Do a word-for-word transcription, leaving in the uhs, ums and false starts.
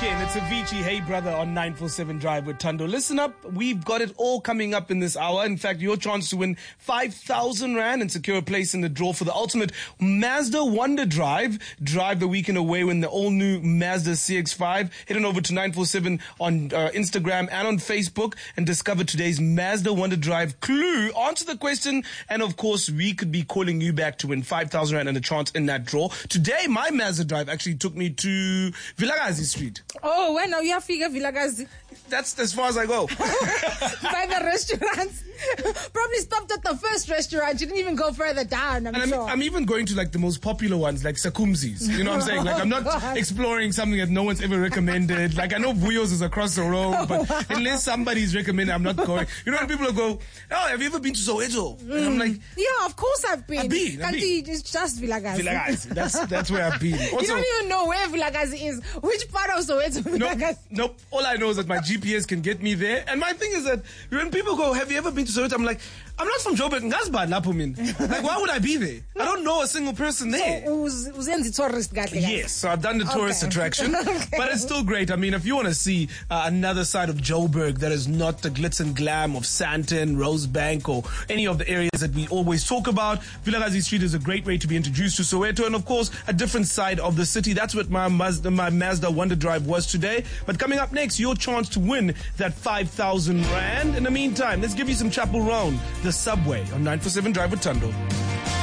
again, it's Avicii, Hey Brother on nine four seven Drive with Tando. Listen up, we've got it all coming up in this hour. In fact, your chance to win five thousand rand and secure a place in the draw for the ultimate Mazda Wonder Drive. Drive the weekend away with the all-new Mazda C X five. Head on over to nine four seven on uh, Instagram and on Facebook and discover today's Mazda Wonder Drive clue. Answer the question, and of course, we could be calling you back to win five thousand rand and a chance in that draw. Today, my Mazda Drive actually took me to Vilakazi Street. Oh, when now you have figure Vilakazi? That's as far as I go. By the restaurants. Probably stopped at the first restaurant. You didn't even go further down, I'm and sure. I'm, I'm even going to like the most popular ones, like Sakumzi's. You know what I'm saying? Like I'm not Oh, exploring something that no one's ever recommended. Like I know Vuyo's is across the road, Oh, but wow. unless somebody's recommended, I'm not going. You know when people go, oh, have you ever been to Soweto? And I'm like, Yeah, of course I've been. I've been, I've Kanti, it's just Vilakazi. Vilakazi. That's that's where I've been. You Also, don't even know where Vilakazi is. Which part of Soweto Nope, Vilakazi? nope. All I know is that my G P S can get me there. And my thing is that when people go, have you ever been to Soweto? I'm like, I'm not from Joburg. Ngazbad lapho mina. Like, why would I be there? I don't know a single person there. Uz- uzenza tourist guide. Yes, so I've done the tourist Okay. attraction, Okay. but it's still great. I mean, if you want to see uh, another side of Joburg that is not the glitz and glam of Sandton, Rosebank, or any of the areas that we always talk about, Vilakazi Street is a great way to be introduced to Soweto, and of course, a different side of the city. That's what my Mazda, my Mazda Wonder Drive was today. But coming up next, your chance to win that five thousand rand. In the meantime, let's give you some Chapel Round, the subway on nine four seven Drive with Tando.